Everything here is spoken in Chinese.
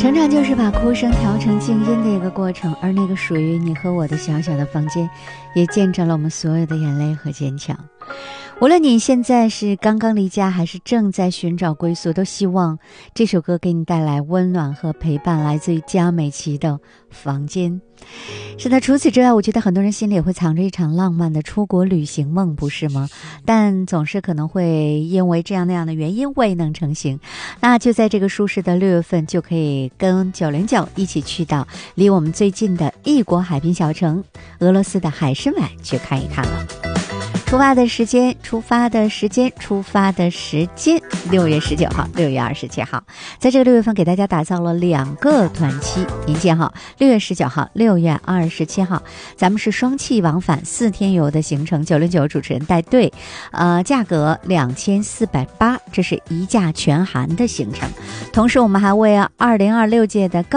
成长就是把哭声调成静音的一个过程，而那个属于你和我的小小的房间，也见证了我们所有的眼泪和坚强。无论你现在是刚刚离家还是正在寻找归宿，都希望这首歌给你带来温暖和陪伴，来自于佳美琪的房间。是的，除此之外，我觉得很多人心里也会藏着一场浪漫的出国旅行梦，不是吗？但总是可能会因为这样那样的原因未能成行。那就在这个舒适的6月份，就可以跟909一起去到离我们最近的异国海滨小城俄罗斯的海参崴去看一看了。出发的时间，6月19号、6月27号，在这个6月份给大家打造了2个团期，您记好，6月19号、6月27号，咱们是双气往返4天游的行程，909主持人带队，价格2480，这是一价全含的行程。同时，我们还为2026届的高